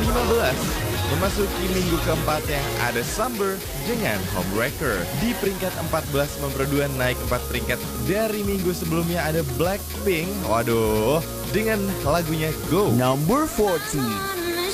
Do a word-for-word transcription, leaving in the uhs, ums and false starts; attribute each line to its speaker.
Speaker 1: lima belas. Memasuki minggu keempatnya ada Summer dengan Homewrecker. Di peringkat empat belas memperduan naik empat peringkat dari minggu sebelumnya ada Blackpink. Waduh, dengan lagunya Go.
Speaker 2: Number fourteen.